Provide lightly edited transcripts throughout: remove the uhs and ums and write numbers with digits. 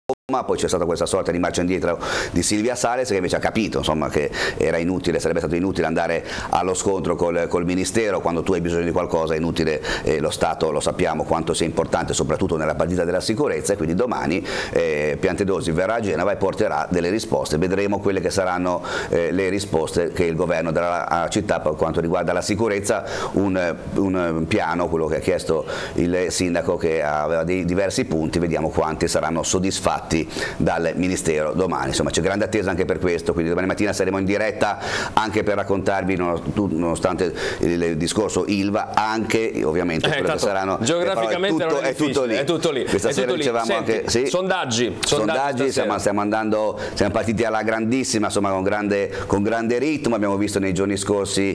Poi c'è stata questa sorta di marcia indietro di Silvia Sales, che invece ha capito, insomma, che era inutile, sarebbe stato inutile andare allo scontro col Ministero. Quando tu hai bisogno di qualcosa è inutile, lo Stato lo sappiamo quanto sia importante, soprattutto nella partita della sicurezza, e quindi domani Piantedosi verrà a Genova e porterà delle risposte. Vedremo quelle che saranno le risposte che il governo darà alla città per quanto riguarda la sicurezza, un piano, quello che ha chiesto il sindaco, che aveva diversi punti, vediamo quanti saranno soddisfatti dal Ministero domani. Insomma, c'è grande attesa anche per questo, quindi domani mattina saremo in diretta anche per raccontarvi, nonostante il discorso Ilva, anche ovviamente quello che saranno geograficamente è tutto lì. Questa sera dicevamo. Senti, anche sì, sondaggi stiamo partiti alla grandissima, insomma, con grande ritmo. Abbiamo visto nei giorni scorsi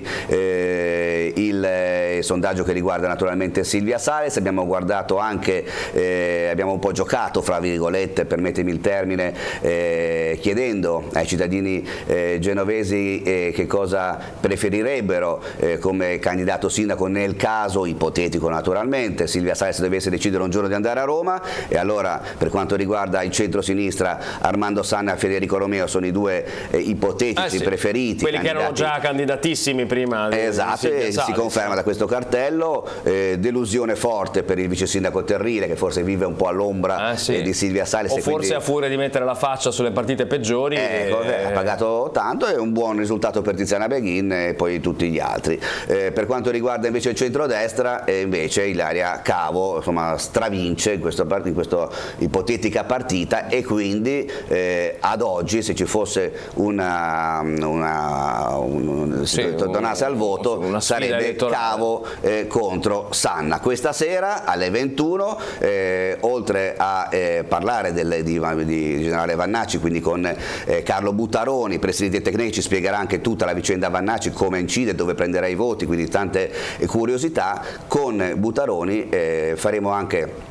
il sondaggio che riguarda naturalmente Silvia Sales, abbiamo guardato anche, abbiamo un po' giocato fra virgolette, permettetemi il termine, chiedendo ai cittadini genovesi che cosa preferirebbero come candidato sindaco nel caso ipotetico, naturalmente, Silvia Sales dovesse decidere un giorno di andare a Roma. E allora, per quanto riguarda il centro-sinistra, Armando Sanna e Federico Romeo sono i due ipotetici preferiti, quelli che erano già candidatissimi prima. Esatto, e si conferma da questo cartello. Delusione forte per il vice sindaco Terrile, che forse vive un po' all'ombra di Silvia Sales, o forse a furia di mettere la faccia sulle partite peggiori ha pagato tanto. È un buon risultato per Tiziana Beghin e poi tutti gli altri. Per quanto riguarda invece il centrodestra, invece Ilaria Cavo, insomma, stravince in questa ipotetica partita, e quindi ad oggi, se ci fosse se tornasse al voto, sarebbe Cavo contro Sanna. Questa sera alle 21, oltre a parlare di generale Vannacci, quindi con Carlo Buttaroni, presidente tecnico, ci spiegherà anche tutta la vicenda Vannacci, come incide, dove prenderà i voti, quindi tante curiosità. Con Buttaroni faremo anche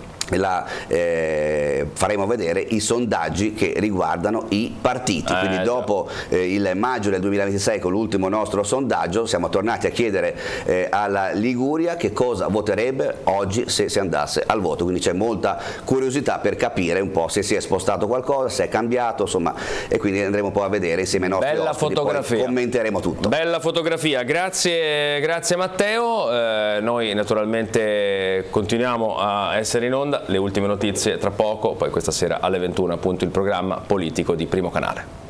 faremo vedere i sondaggi che riguardano i partiti, quindi dopo il maggio del 2026, con l'ultimo nostro sondaggio, siamo tornati a chiedere alla Liguria che cosa voterebbe oggi se si andasse al voto, quindi c'è molta curiosità per capire un po' se si è spostato qualcosa, se è cambiato, insomma, e quindi andremo un po' a vedere insieme ai nostri ospiti, poi commenteremo tutto. Bella fotografia, grazie Matteo. Noi naturalmente continuiamo a essere in onda. Le ultime notizie tra poco, poi questa sera alle 21 appunto il programma politico di Primo Canale.